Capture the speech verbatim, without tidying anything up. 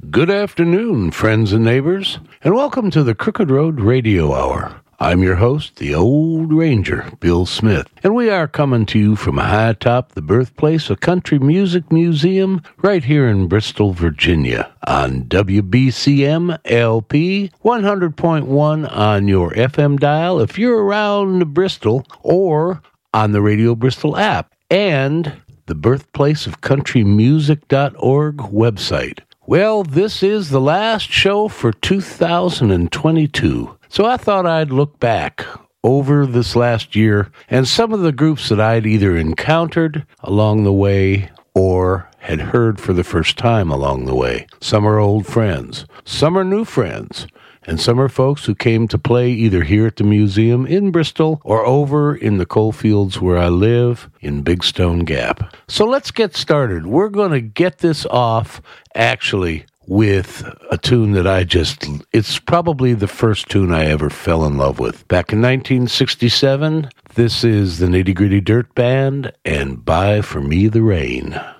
Good afternoon, friends and neighbors, and welcome to the Crooked Road Radio Hour. I'm your host, the Old Ranger, Bill Smith, and we are coming to you from high atop the birthplace of Country Music Museum right here in Bristol, Virginia, on W B C M L P one hundred point one on your F M dial if you're around Bristol, or on the Radio Bristol app, and the birthplace of country music dot org website. Well, this is the last show for two thousand twenty-two, so I thought I'd look back over this last year and some of the groups that I'd either encountered along the way or had heard for the first time along the way. Some are old friends, some are new friends, and some are folks who came to play either here at the museum in Bristol or over in the coal fields where I live in Big Stone Gap. So let's get started. We're going to get this off actually with a tune that I just, it's probably the first tune I ever fell in love with. Back in nineteen sixty-seven, this is the Nitty Gritty Dirt Band and Buy For Me the Rain.